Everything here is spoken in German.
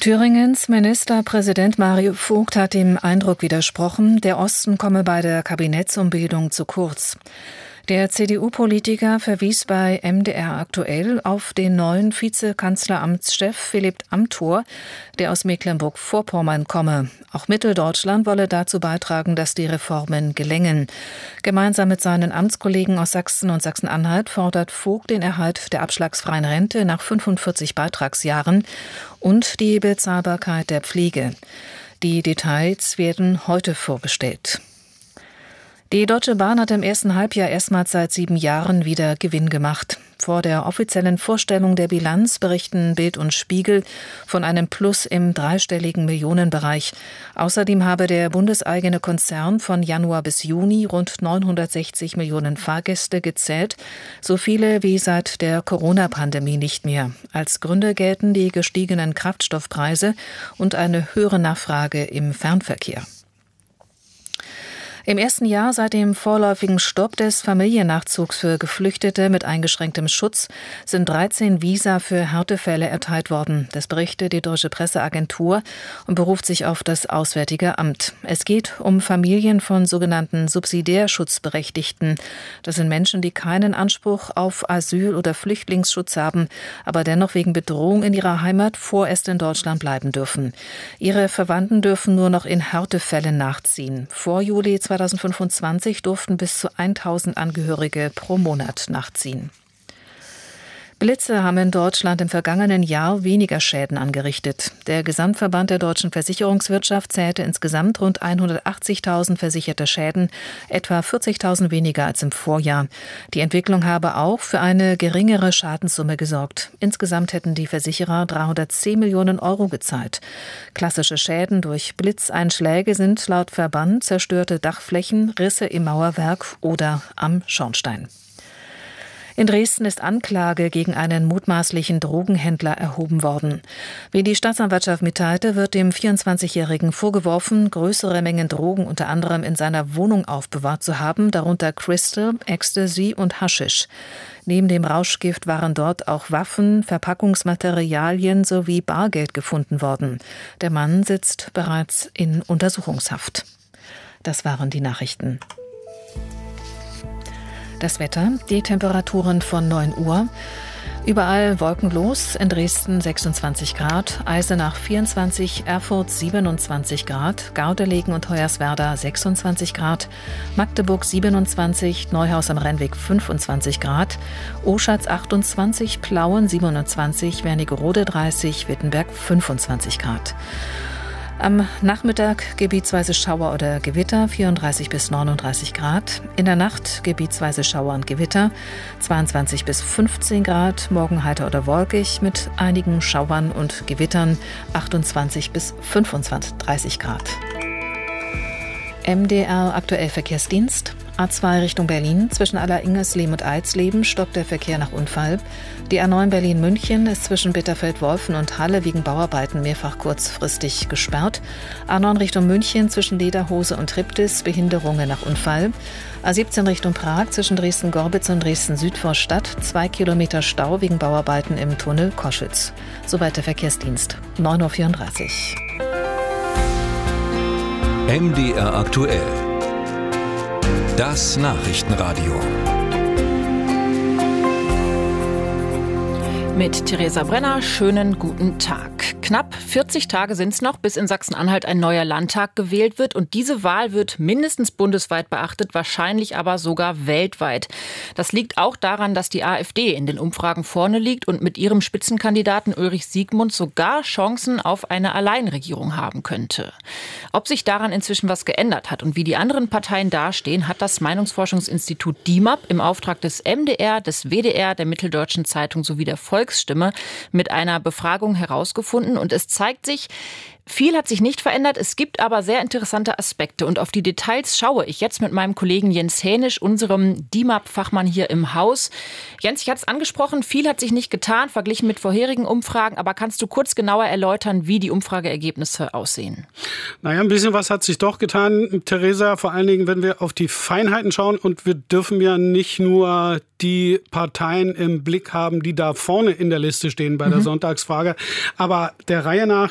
Thüringens Ministerpräsident Mario Vogt hat dem Eindruck widersprochen, der Osten komme bei der Kabinettsumbildung zu kurz. Der CDU-Politiker verwies bei MDR aktuell auf den neuen Vizekanzleramtschef Philipp Amthor, der aus Mecklenburg-Vorpommern komme. Auch Mitteldeutschland wolle dazu beitragen, dass die Reformen gelingen. Gemeinsam mit seinen Amtskollegen aus Sachsen und Sachsen-Anhalt fordert Vogt den Erhalt der abschlagsfreien Rente nach 45 Beitragsjahren und die Bezahlbarkeit der Pflege. Die Details werden heute vorgestellt. Die Deutsche Bahn hat im ersten Halbjahr erstmals seit 7 Jahren wieder Gewinn gemacht. Vor der offiziellen Vorstellung der Bilanz berichten Bild und Spiegel von einem Plus im dreistelligen Millionenbereich. Außerdem habe der bundeseigene Konzern von Januar bis Juni rund 960 Millionen Fahrgäste gezählt, so viele wie seit der Corona-Pandemie nicht mehr. Als Gründe gelten die gestiegenen Kraftstoffpreise und eine höhere Nachfrage im Fernverkehr. Im ersten Jahr seit dem vorläufigen Stopp des Familiennachzugs für Geflüchtete mit eingeschränktem Schutz sind 13 Visa für Härtefälle erteilt worden. Das berichtet die Deutsche Presseagentur und beruft sich auf das Auswärtige Amt. Es geht um Familien von sogenannten Subsidiärschutzberechtigten. Das sind Menschen, die keinen Anspruch auf Asyl- oder Flüchtlingsschutz haben, aber dennoch wegen Bedrohung in ihrer Heimat vorerst in Deutschland bleiben dürfen. Ihre Verwandten dürfen nur noch in Härtefällen nachziehen. Vor Juli 2025 durften bis zu 1000 Angehörige pro Monat nachziehen. Blitze haben in Deutschland im vergangenen Jahr weniger Schäden angerichtet. Der Gesamtverband der deutschen Versicherungswirtschaft zählte insgesamt rund 180.000 versicherte Schäden, etwa 40.000 weniger als im Vorjahr. Die Entwicklung habe auch für eine geringere Schadenssumme gesorgt. Insgesamt hätten die Versicherer 310 Millionen Euro gezahlt. Klassische Schäden durch Blitzeinschläge sind laut Verband zerstörte Dachflächen, Risse im Mauerwerk oder am Schornstein. In Dresden ist Anklage gegen einen mutmaßlichen Drogenhändler erhoben worden. Wie die Staatsanwaltschaft mitteilte, wird dem 24-Jährigen vorgeworfen, größere Mengen Drogen unter anderem in seiner Wohnung aufbewahrt zu haben, darunter Crystal, Ecstasy und Haschisch. Neben dem Rauschgift waren dort auch Waffen, Verpackungsmaterialien sowie Bargeld gefunden worden. Der Mann sitzt bereits in Untersuchungshaft. Das waren die Nachrichten. Das Wetter, die Temperaturen von 9 Uhr. Überall wolkenlos, in Dresden 26 Grad, Eisenach 24, Erfurt 27 Grad, Gaudelegen und Hoyerswerda 26 Grad, Magdeburg 27, Neuhaus am Rennweg 25 Grad, Oschatz 28, Plauen 27, Wernigerode 30, Wittenberg 25 Grad. Am Nachmittag gebietsweise Schauer oder Gewitter, 34 bis 39 Grad. In der Nacht gebietsweise Schauer und Gewitter, 22 bis 15 Grad. Morgen heiter oder wolkig mit einigen Schauern und Gewittern, 28 bis 30 Grad. MDR aktuell Verkehrsdienst. A2 Richtung Berlin. Zwischen Alleringers-Lehm und Alsleben stockt der Verkehr nach Unfall. Die A9 Berlin-München ist zwischen Bitterfeld-Wolfen und Halle wegen Bauarbeiten mehrfach kurzfristig gesperrt. A9 Richtung München zwischen Lederhose und Triptis Behinderungen nach Unfall. A17 Richtung Prag zwischen Dresden-Gorbitz und Dresden-Südvorstadt 2 Kilometer Stau wegen Bauarbeiten im Tunnel Koschütz. Soweit der Verkehrsdienst. 9.34 Uhr. MDR aktuell. Das Nachrichtenradio. Mit Theresa Brenner, schönen guten Tag. Knapp 40 Tage sind es noch, bis in Sachsen-Anhalt ein neuer Landtag gewählt wird. Und diese Wahl wird mindestens bundesweit beachtet, wahrscheinlich aber sogar weltweit. Das liegt auch daran, dass die AfD in den Umfragen vorne liegt und mit ihrem Spitzenkandidaten Ulrich Siegmund sogar Chancen auf eine Alleinregierung haben könnte. Ob sich daran inzwischen was geändert hat und wie die anderen Parteien dastehen, hat das Meinungsforschungsinstitut DIMAP im Auftrag des MDR, des WDR, der Mitteldeutschen Zeitung sowie der Volksstimme mit einer Befragung herausgefunden. Und es zeigt sich, viel hat sich nicht verändert, es gibt aber sehr interessante Aspekte. Und auf die Details schaue ich jetzt mit meinem Kollegen Jens Hänisch, unserem DIMAP-Fachmann hier im Haus. Jens, ich hatte es angesprochen, viel hat sich nicht getan, verglichen mit vorherigen Umfragen. Aber kannst du kurz genauer erläutern, wie die Umfrageergebnisse aussehen? Naja, ein bisschen was hat sich doch getan, Theresa. Vor allen Dingen, wenn wir auf die Feinheiten schauen. Und wir dürfen ja nicht nur die Parteien im Blick haben, die da vorne in der Liste stehen bei der Sonntagsfrage. Aber der Reihe nach,